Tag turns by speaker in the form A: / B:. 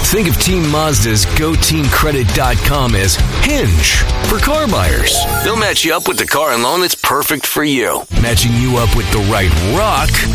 A: Think of Team Mazda's GoTeamCredit.com as Hinge for car buyers. They'll match you up with the car and loan that's perfect for you. Matching you up with the right rock